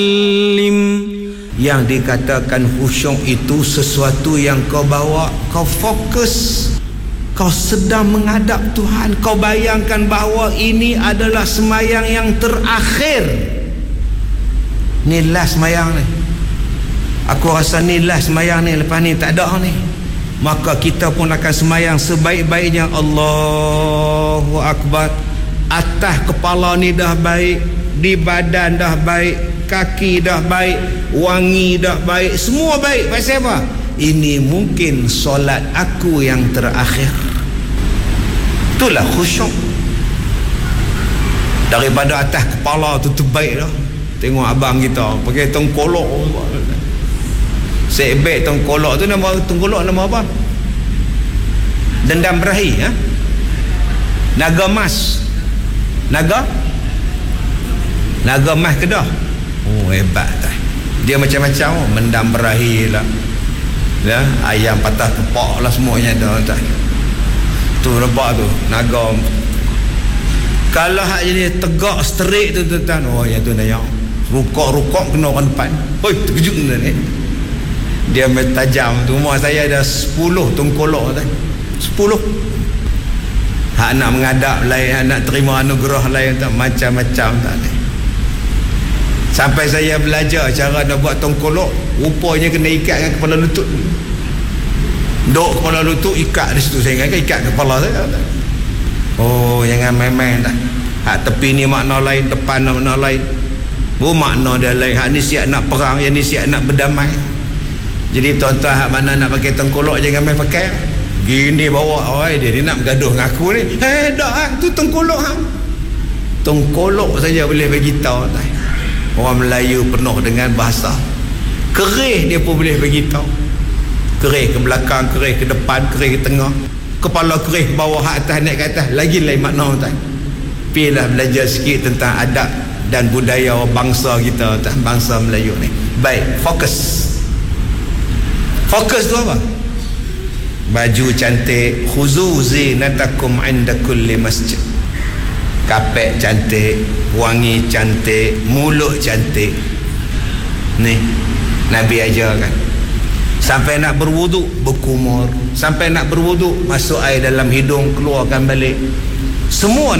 Yang dikatakan khusyuk itu sesuatu yang kau bawa, kau fokus, kau sedang menghadap Tuhan, kau bayangkan bahawa ini adalah semayang yang terakhir. Ni last semayang ni, aku rasa ni last semayang ni, lepas ni tak ada ni. Maka kita pun akan semayang sebaik-baiknya. Allahu Akbar. Atas kepala ni dah baik, di badan dah baik, kaki dah baik, wangi dah baik, semua baik. Pasal apa? Ini mungkin solat aku yang terakhir. Itulah khusyuk. Daripada atas kepala tu terbaik dah. Tengok abang kita pakai tengkolok, sebeg tengkolok tu, nama tengkolok nama apa? Dendam berahi, ha? Naga mas, naga mas Kedah. Oh, hebat dah. Dia macam-macam, mendam berahi lah, ya, ayam patah kepak lah, semuanya dah tak. Tu nampak tu naga. Kalau hak jadi tegak straight tu tuan, oh yang tu nayak rukuk kena orang depan. Oi, terkejut ni. Dia tajam tu. Rumah saya ada 10 tengkolok tu. 10. Hak nak menghadap lain, hak nak terima anugerah lain tak, macam-macam tak ni. Sampai saya belajar cara nak buat tengkolok, rupanya kena ikat dengan kepala lutut. Duk kepala lutut ikat di situ, saya ingat ikat kepala saya. Oh, jangan main-main tak. Hak tepi ni makna lain, depan makna lain. Oh, makna dia lain. Hak ni siap nak perang, yang ni siap nak berdamai. Jadi tuan-tuan hak mana nak pakai tengkolok, jangan main pakai. Gini bawa, oi dia nak bergaduh dengan aku ni. Dak tu tengkolok hang. Tengkolok saja boleh bagi tahu tak. Orang Melayu penuh dengan bahasa. Kerih dia pun boleh bagi tahu. Kerih ke belakang, kerih ke depan, kerih ke tengah. Kepala kerih ke bawah, hak atas naik ke atas, lagi lain makna tak. Pilah belajar sikit tentang adab dan budaya bangsa kita, tak, bangsa Melayu ni. Baik, fokus. Fokus tu apa? Baju cantik, khuzu zinatakum inda kulli masjid. Kapek cantik, wangi cantik, mulut cantik. Ni Nabi ajarkan. Sampai nak berwuduk berkumur, sampai nak berwuduk masuk air dalam hidung, keluarkan balik. Semua